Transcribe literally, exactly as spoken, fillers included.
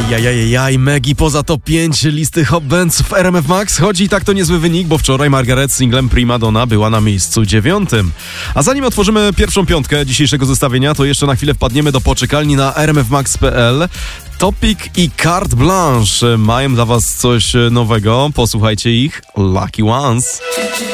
Ajajajajaj, Megi poza top pięć listy Hot Bands w R M F Max. Chodzi i tak to niezły wynik, bo wczoraj Margaret z singlem Prima Donna była na miejscu dziewiątym. A zanim otworzymy pierwszą piątkę dzisiejszego zestawienia, to jeszcze na chwilę wpadniemy do poczekalni na r m f max kropka p l. Topic i Carte Blanche mają dla was coś nowego. Posłuchajcie ich. Lucky Ones.